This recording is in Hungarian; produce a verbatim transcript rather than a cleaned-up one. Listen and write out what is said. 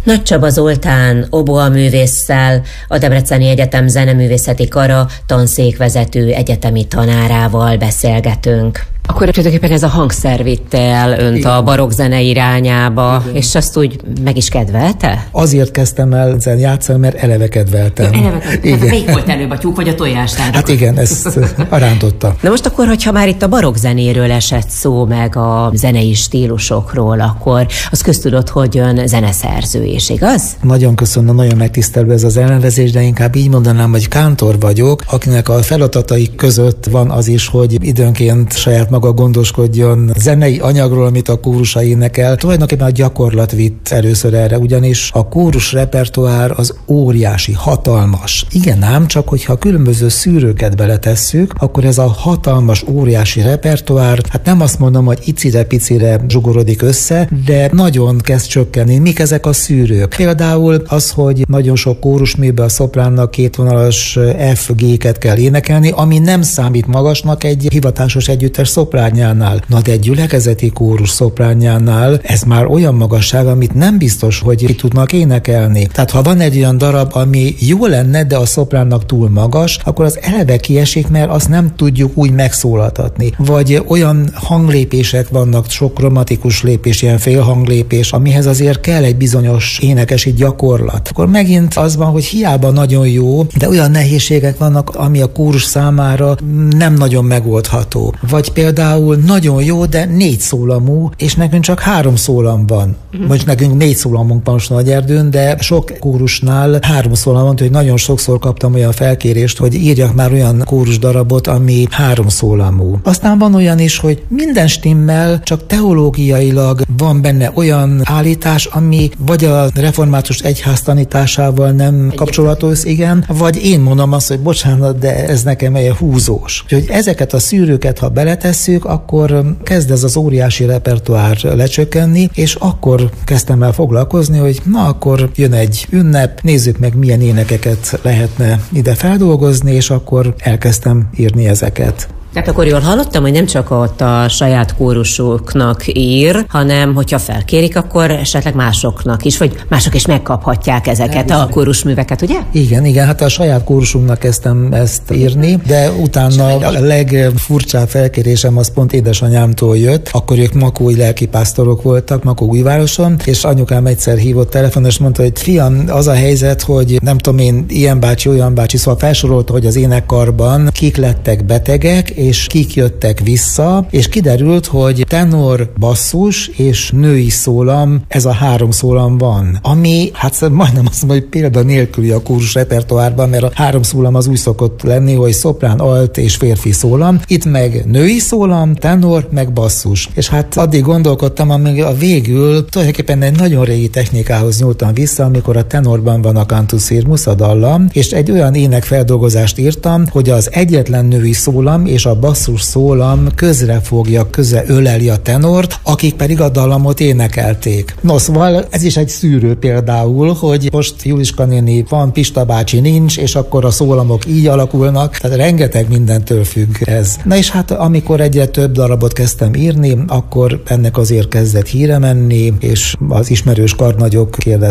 Nagy Csaba Zoltán oboaművésszel, a Debreceni Egyetem Zeneművészeti Kara tanszékvezető egyetemi tanárával beszélgetünk. Akkor tulajdonképpen ez a hangszer vitte el önt igen. a barokkzene irányába, igen. és azt úgy meg is kedvelte? Azért kezdtem el zen játszani, mert eleve kedveltem. Ja, eleve kedveltem. Hát melyik volt előbb, a tyúk vagy a tojás? Hát igen, ezt arántotta. Na most akkor, hogyha már itt a barokkzenéről esett szó, meg a zenei stílusokról, akkor az köztudott, hogy ön zeneszerző is, igaz? Nagyon köszönöm, nagyon megtisztelő ez az elnevezés, de inkább így mondanám, hogy kántor vagyok, akinek a feladatai között van az is, hogy időnként saját maga gondoskodjon zenei anyagról, amit a kórusai énekel. Tulajdonképpen a gyakorlat vitt először erre, ugyanis a kórus repertoár az óriási, hatalmas. Igen ám, csak hogyha különböző szűrőket beletesszük, akkor ez a hatalmas, óriási repertoár, hát nem azt mondom, hogy icire-picire zsugorodik össze, de nagyon kezd csökkenni. Mik ezek a szűrők? Például az, hogy nagyon sok kórusműben a szopránnak kétvonalas F G-ket kell énekelni, ami nem számít magasnak egy hivatásos együttes szoprányánál. Na de egy gyülekezeti kórus szoprányánál ez már olyan magasság, amit nem biztos, hogy ki tudnak énekelni. Tehát ha van egy olyan darab, ami jó lenne, de a szopránnak túl magas, akkor az eleve kiesik, mert azt nem tudjuk úgy megszólaltatni. Vagy olyan hanglépések vannak, sok kromatikus lépés, ilyen félhanglépés, amihez azért kell egy bizonyos énekesi gyakorlat. Akkor megint az van, hogy hiába nagyon jó, de olyan nehézségek vannak, ami a kórus számára nem nagyon megoldható. Vagy például nagyon jó, de négy szólamú, és nekünk csak három szólam van. Uh-huh. Most nekünk négy szólamunk van Nagyerdőn, de sok kórusnál három szólam van, hogy nagyon sokszor kaptam olyan felkérést, hogy írjak már olyan kórus darabot, ami három szólamú. Aztán van olyan is, hogy minden stimmel, csak teológiailag van benne olyan állítás, ami vagy a református egyház tanításával nem kapcsolatos, igen, vagy én mondom azt, hogy bocsánat, de ez nekem egy húzós. Úgyhogy ezeket a szűrőket, ha beletesszük, akkor kezd ez az óriási repertoár lecsökkenni, és akkor kezdtem el foglalkozni, hogy na akkor jön egy ünnep, nézzük meg milyen énekeket lehetne ide feldolgozni, és akkor elkezdtem írni ezeket. Tehát akkor jól hallottam, hogy nem csak ott a saját kórusoknak ír, hanem hogyha felkérik, akkor esetleg másoknak is, vagy mások is megkaphatják ezeket a kórusműveket, ugye? Igen, igen, hát a saját kórusunknak kezdtem ezt írni, de utána a legfurcsább felkérésem az pont édesanyámtól jött, akkor ők makói lelkipásztorok voltak, Makóújvároson, és anyukám egyszer hívott telefonon, és mondta, hogy fiam, az a helyzet, hogy nem tudom én, ilyen bácsi, olyan bácsi, szóval felsorolta, hogy az énekkarban kik lettek betegek, és kik jöttek vissza, és kiderült, hogy tenor, basszus és női szólam, ez a három szólam van. Ami, hát majdnem azt mondom, hogy példa nélküli a kórus repertoárban, mert a három szólam az úgy szokott lenni, hogy szoprán, alt és férfi szólam. Itt meg női szólam, tenor, meg basszus. És hát addig gondolkodtam, amíg a végül tulajdonképpen egy nagyon régi technikához nyúltam vissza, amikor a tenorban van a cantus firmus, a dallam, és egy olyan énekfeldolgozást írtam, hogy az egyetlen női szólam és a a basszus szólam közrefogja, köze öleli a tenort, akik pedig a dallamot énekelték. No, szóval ez is egy szűrő például, hogy most Juliska néni van, Pista bácsi nincs, és akkor a szólamok így alakulnak, tehát rengeteg mindentől függ ez. Na és hát amikor egyre több darabot kezdtem írni, akkor ennek azért kezdett híre menni, és az ismerős karnagyok kérdezték,